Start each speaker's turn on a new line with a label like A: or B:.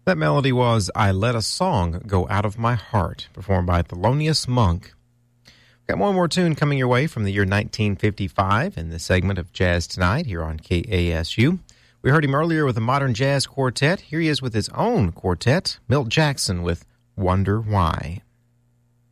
A: That melody was I Let a Song Go Out of My Heart, performed by Thelonious Monk. Got one more tune coming your way from the year 1955 in this segment of Jazz Tonight here on KASU. We heard him earlier with a modern jazz quartet. Here he is with his own quartet, Milt Jackson with Wonder Why.